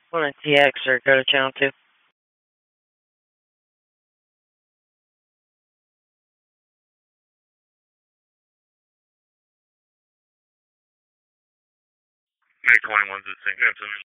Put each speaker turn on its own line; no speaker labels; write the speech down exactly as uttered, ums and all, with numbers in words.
Want to T X or go to channel two?
May twenty-one to Saint Anthony.